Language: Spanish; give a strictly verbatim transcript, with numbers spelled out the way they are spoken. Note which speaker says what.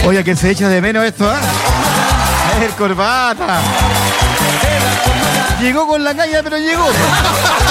Speaker 1: Oye, que se echa de menos esto, ¿eh? El Corbata. Llegó con la caña, pero llegó.